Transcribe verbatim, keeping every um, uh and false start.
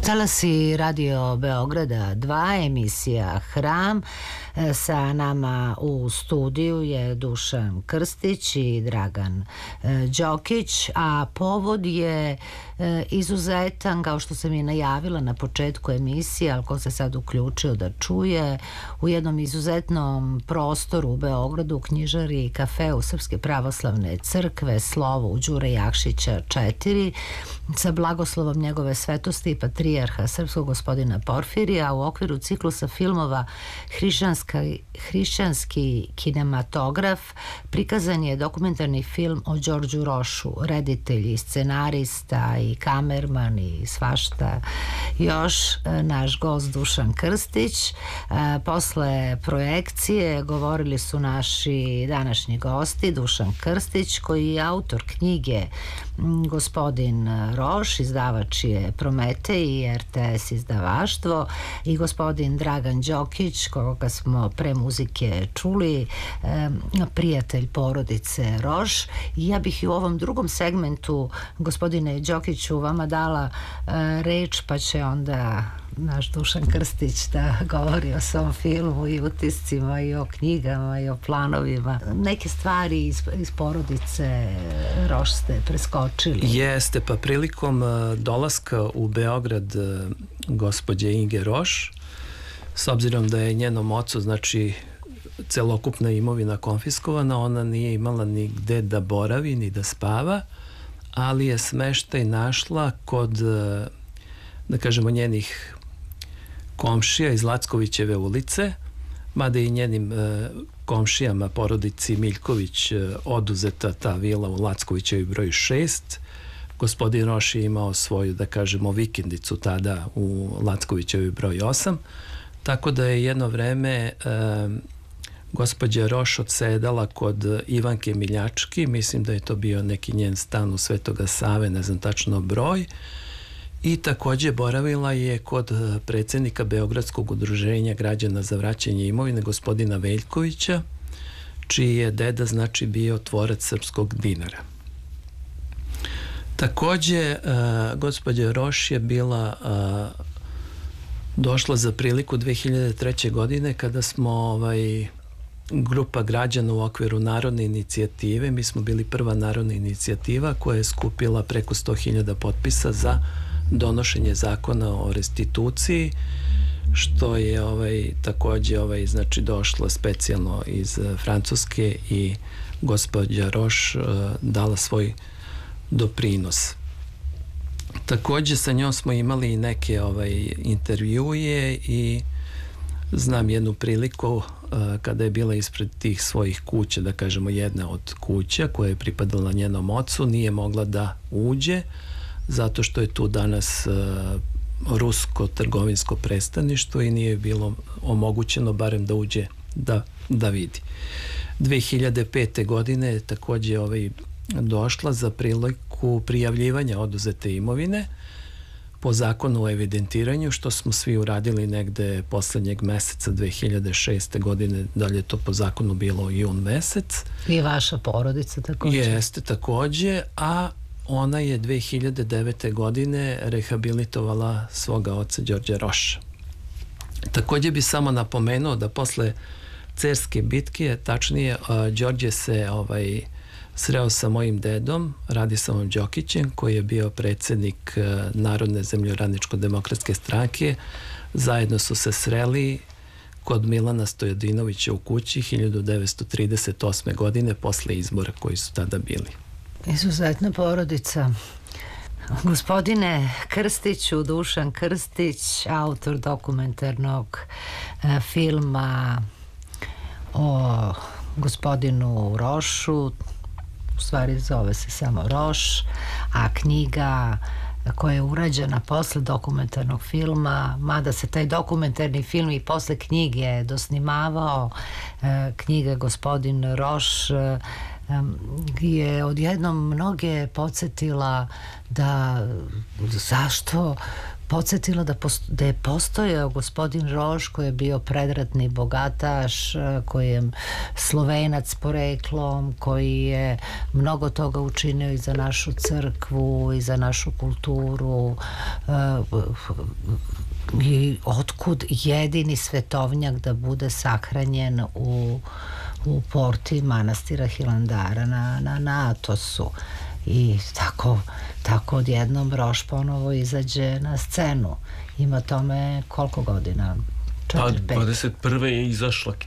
Talasi Radio Beograda dva, emisija Hram. Sa nama u studiju je Dušan Krstić i Dragan Đokić, a povod je izuzetan, kao što sam i najavila na početku emisije, ali ko se sad uključio da čuje, u jednom izuzetnom prostoru u Beogradu, u knjižari i kafeu Srpske pravoslavne crkve, Slovo u Đure Jakšića četiri, sa blagoslovom njegove svetosti i patrijarha srpskog gospodina Porfirija, u okviru ciklusa filmova Hrišćanska hrišćanski kinematograf, prikazan je dokumentarni film o Đorđu Rošu, reditelj i scenarista i kamerman i svašta još, naš gost Dušan Krstić. Posle projekcije govorili su naši današnji gosti, Dušan Krstić, koji je autor knjige Gospodin Roš, izdavač je Prometej i er te es izdavaštvo, i gospodin Dragan Đokić, koga smo pre muzike čuli, prijatelj porodice Roš. I ja bih i u ovom drugom segmentu, gospodine Đokiću, vama dala reč, pa će onda naš Dušan Krstić da govori o svom filmu i utiscima i o knjigama i o planovima. Neke stvari iz, iz porodice Roš ste preskočili. Jeste, pa prilikom dolaska u Beograd gospođe Inge Roš, s obzirom da je njenom ocu, znači, celokupna imovina konfiskovana, ona nije imala ni gde da boravi, ni da spava, ali je smeštaj našla kod, da kažemo, njenih komšija iz Lackovićeve ulice, mada i njenim komšijama, porodici Miljković, oduzeta ta vila u Lackovićevoj broj šest. Gospodin Roš je imao svoju, da kažemo, vikendicu tada u Lackovićevoj broj osam, tako da je jedno vreme e, gospođa Roš odsedala kod Ivanke Miljački, mislim da je to bio neki njen stan u Svetoga Save, ne znam tačno broj, i takođe boravila je kod predsednika Beogradskog udruženja građana za vraćanje imovine, gospodina Veljkovića, čiji je deda, znači, bio tvorac srpskog dinara. Takođe, uh, gospođa Roš je bila uh, došla za priliku dve hiljade treće. godine kada smo ovaj, grupa građana u okviru narodne inicijative, mi smo bili prva narodna inicijativa koja je skupila preko sto hiljada potpisa za donošenje zakona o restituciji, što je ovaj, takođe ovaj, znači, došlo specijalno iz Francuske i gospođa Roš uh, dala svoj doprinos. Takođe sa njom smo imali neke ovaj, intervjuje i znam jednu priliku uh, kada je bila ispred tih svojih kuća, da kažemo jedna od kuća koja je pripadala njenom ocu, nije mogla da uđe zato što je tu danas uh, rusko trgovinsko prestaništvo i nije bilo omogućeno barem da uđe da, da vidi. dve hiljade pete. godine je takođe ovaj, došla za priliku prijavljivanja oduzete imovine po zakonu o evidentiranju, što smo svi uradili negde poslednjeg meseca dve hiljade šeste. godine, dalje to po zakonu bilo jun mesec. I vaša porodica takođe? Jeste, takođe, a ona je dve hiljade devete. godine rehabilitovala svoga oca Đorđa Roša. Takođe bi samo napomenuo da posle Cerske bitke, tačnije, Đorđe se ovaj, sreo sa mojim dedom, Radislavom Đokićem, koji je bio predsednik Narodne zemljoradničko-demokratske stranke. Zajedno su se sreli kod Milana Stojadinovića u kući hiljadu devetsto trideset osme. godine posle izbora koji su tada bili. Izuzetna porodica. Gospodine Krstiću, Dušan Krstić, autor dokumentarnog e, filma o gospodinu Rošu, u stvari zove se samo Roš, a knjiga koja je urađena posle dokumentarnog filma, mada se taj dokumentarni film i posle knjige dosnimavao, e, knjiga Gospodin Roš e, je odjednom mnoge podsjetila da zašto podsjetila da, posto, da je postojao gospodin Roš koji je bio predratni bogataš, koji je Slovenac poreklom, koji je mnogo toga učinio i za našu crkvu i za našu kulturu, i otkud jedini svetovnjak da bude sahranjen u, u porti manastira Hilandara na, na, na Atosu. I tako, tako odjednom Roš ponovo izađe na scenu. Ima tome koliko godina? Pa dvadeset prve je izašla